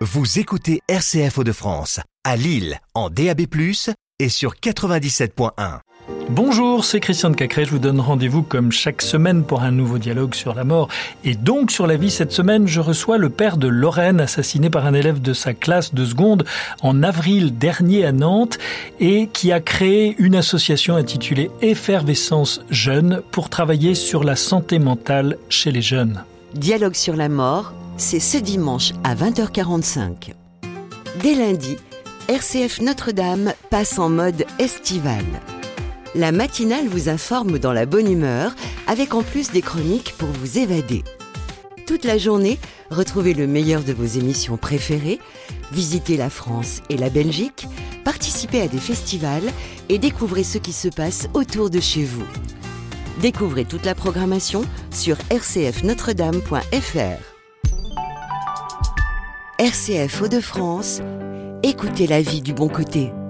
Vous écoutez RCF Hauts-de-France, à Lille, en DAB+, et sur 97.1. Bonjour, c'est Christian de Cacré. Je vous donne rendez-vous comme chaque semaine pour un nouveau dialogue sur la mort et donc sur la vie. Cette semaine, je reçois le père de Lorraine, assassiné par un élève de sa classe de seconde en avril dernier à Nantes et qui a créé une association intitulée Effervescence Jeune pour travailler sur la santé mentale chez les jeunes. Dialogue sur la mort, c'est ce dimanche à 20h45. Dès lundi, RCF Notre-Dame passe en mode estival. La matinale vous informe dans la bonne humeur, avec en plus des chroniques pour vous évader. Toute la journée, retrouvez le meilleur de vos émissions préférées, visitez la France et la Belgique, participez à des festivals et découvrez ce qui se passe autour de chez vous. Découvrez toute la programmation sur rcfnotredame.fr. RCF Hauts-de-France, écoutez la vie du bon côté.